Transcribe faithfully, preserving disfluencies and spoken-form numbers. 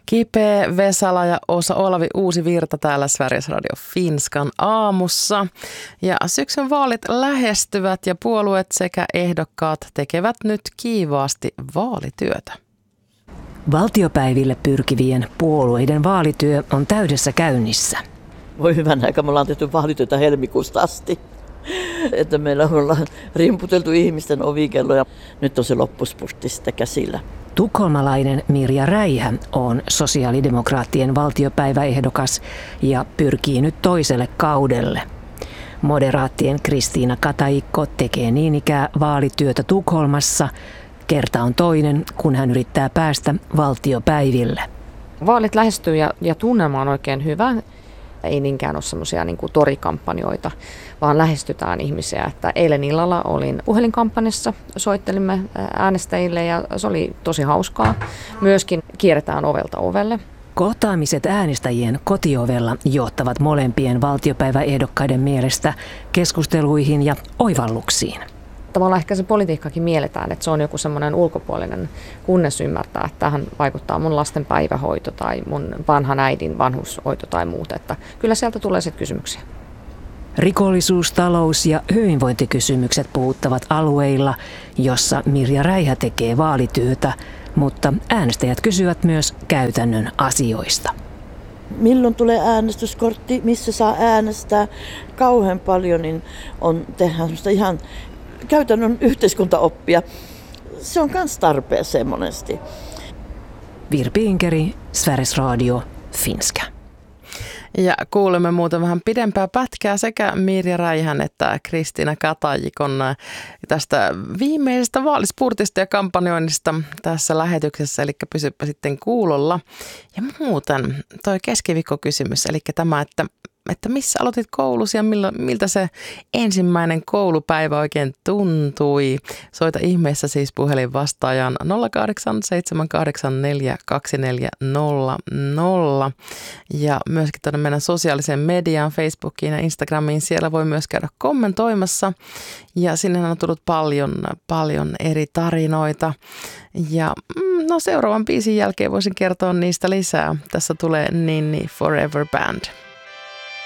Kipe Vesala ja Osa Olavi Uusivirta täällä Sveriges Radio Finskan aamussa. Ja syksyn vaalit lähestyvät ja puolueet sekä ehdokkaat tekevät nyt kiivaasti vaalityötä. Valtiopäiville pyrkivien puolueiden vaalityö on täydessä käynnissä. Voi hyvän aika, me ollaan tehty vaalityötä helmikuusta asti. Että meillä ollaan rimputeltu ihmisten ovikelloja. Nyt on se loppuspurtti sitä käsillä. Tukholmalainen Mirja Räihä on sosiaalidemokraattien valtiopäiväehdokas ja pyrkii nyt toiselle kaudelle. Moderaattien Kristiina Kataikko tekee niin ikään vaalityötä Tukholmassa. Kerta on toinen, kun hän yrittää päästä valtiopäiville. Vaalit lähestyy ja, ja tunnelma on oikein hyvä. Ei niinkään ole semmoisia niin kuin torikampanjoita, vaan lähestytään ihmisiä. Että eilen illalla olin puhelinkampanjassa, soittelimme äänestäjille ja se oli tosi hauskaa. Myöskin kierretään ovelta ovelle. Kohtaamiset äänestäjien kotiovella johtavat molempien valtiopäiväehdokkaiden mielestä keskusteluihin ja oivalluksiin. Tavallaan ehkä se politiikkakin mielletään, että se on joku semmoinen ulkopuolinen, kunnes ymmärtää, että tähän vaikuttaa mun lasten päivähoito tai mun vanhan äidin vanhushoito tai muuta. Että kyllä sieltä tulee sitten kysymyksiä. Rikollisuus, talous ja hyvinvointikysymykset puhuttavat alueilla, jossa Mirja Räihä tekee vaalityötä, mutta äänestäjät kysyvät myös käytännön asioista. Milloin tulee äänestyskortti, missä saa äänestää? Kauhean paljon niin on tehdä semmoista ihan käytännön yhteiskuntaoppia. Se on myös tarpeeseen monesti. Virpi Inkeri, Sveriges Radio, Finska. Ja kuulemme muuten vähän pidempää pätkää sekä Mirja Räihän että Kristiina Katajikon tästä viimeisestä vaalispurtista ja kampanjoinnista tässä lähetyksessä, eli pysypä sitten kuulolla. Ja muuten toi keskiviikkokysymys, eli tämä, että että missä aloitit koulusi ja millä, miltä se ensimmäinen koulupäivä oikein tuntui. Soita ihmeessä siis puhelin vastaajan nolla kahdeksan seitsemän kahdeksan neljä kaksi neljä nolla nolla ja myöskin tuonne meidän sosiaaliseen mediaan, Facebookiin ja Instagramiin. Siellä voi myös käydä kommentoimassa ja sinne on tullut paljon, paljon eri tarinoita. Ja no seuraavan biisin jälkeen voisin kertoa niistä lisää. Tässä tulee Ninni Forever Band.